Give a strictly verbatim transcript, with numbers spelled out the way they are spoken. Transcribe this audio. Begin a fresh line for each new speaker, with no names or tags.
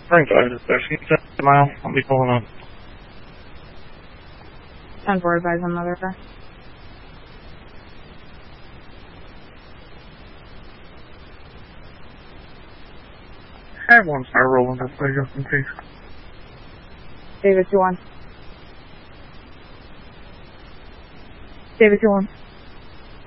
Frank, I just actually ten mile. I'll be pulling up.
ten four advise on another car.
I have one star rolling this way just in case.
David two one. David two one.